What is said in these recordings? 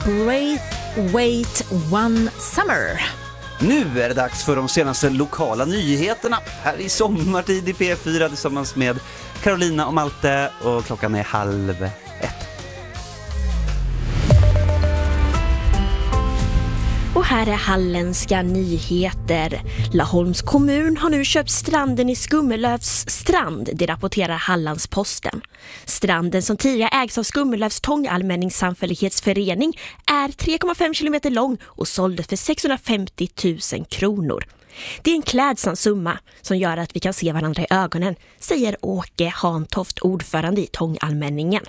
Great Wait One Summer. Nu är det dags för de senaste lokala nyheterna här i sommartid i P4 tillsammans med Carolina och Malte, och klockan är 12:30. Och här är halländska nyheter. Laholms kommun har nu köpt stranden i Skummelövs strand, det rapporterar Hallandsposten. Stranden, som tidigare ägs av Skummelövs tångallmänningssamfällighetsförening, är 3,5 kilometer lång och såldes för 650 000 kronor. Det är en klädsam summa som gör att vi kan se varandra i ögonen, säger Åke Hantoft, ordförande i tångallmänningen.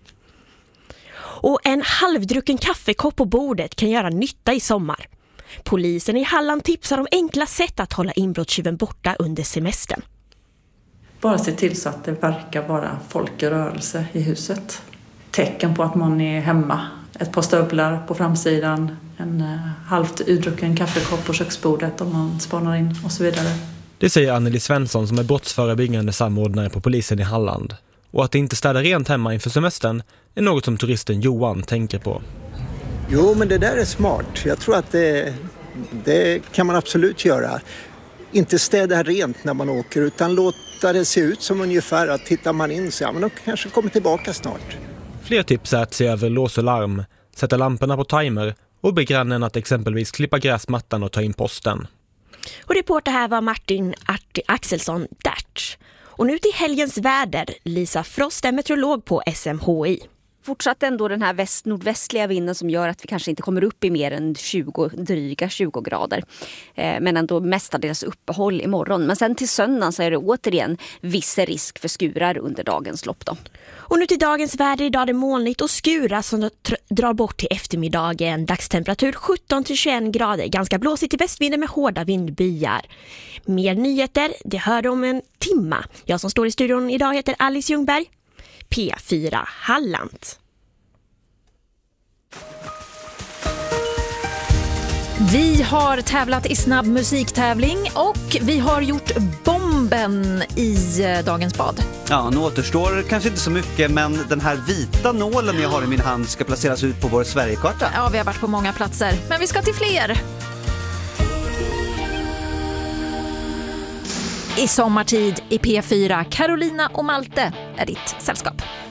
Och en halvdrucken kaffekopp på bordet kan göra nytta i sommar. Polisen i Halland tipsar om enkla sätt att hålla inbrottstjuven borta under semestern. Bara se till så att det verkar vara folk i rörelse i huset. Tecken på att man är hemma. Ett par stövlar på framsidan, en halvt utdrucken kaffekopp på köksbordet om man spanar in och så vidare. Det säger Anneli Svensson som är brottsförebyggande samordnare på polisen i Halland. Och att inte städa rent hemma inför semestern är något som turisten Johan tänker på. Jo, men det där är smart. Jag tror att det kan man absolut göra. Inte städa rent när man åker, utan låta det se ut som ungefär att tittar man in så, ja, men de kanske kommer tillbaka snart. Fler tips är att se över lås och larm, sätta lamporna på timer och be grannen att exempelvis klippa gräsmattan och ta in posten. Och reporter här var Martin Axelsson Dert. Och nu till helgens väder. Lisa Frost är meteorolog på SMHI. Fortsatt ändå den här nordvästliga vinden som gör att vi kanske inte kommer upp i mer än dryga 20 grader. Men ändå mestadels uppehåll imorgon. Men sen till söndagen så är det återigen viss risk för skurar under dagens lopp då. Och nu till dagens väder. Idag är det molnigt och skurar som drar bort till eftermiddagen. Dagstemperatur 17-21 grader. Ganska blåsigt i västvinden med hårda vindbyar. Mer nyheter, det hör du om en timma. Jag som står i studion idag heter Alice Ljungberg. P4 Halland. Vi har tävlat i snabb musiktävling och vi har gjort bomben i dagens bad. Ja, nu återstår kanske inte så mycket, men den här vita nålen jag har i min hand ska placeras ut på vår Sverigekarta. Ja, vi har varit på många platser, men vi ska till fler. I sommartid i P4, Carolina och Malte är ditt sällskap.